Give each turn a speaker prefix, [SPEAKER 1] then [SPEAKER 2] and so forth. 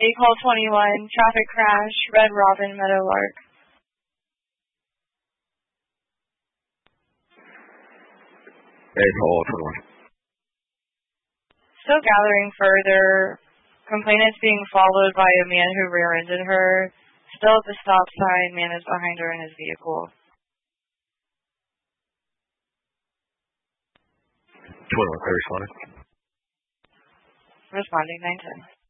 [SPEAKER 1] call 21, traffic crash, Red Robin, Meadowlark.
[SPEAKER 2] call 21.
[SPEAKER 1] Still gathering further. Complainant's being followed by a man who rear-ended her. Still at the stop sign, man is behind her in his vehicle.
[SPEAKER 2] 21, responding.
[SPEAKER 1] Responding 910.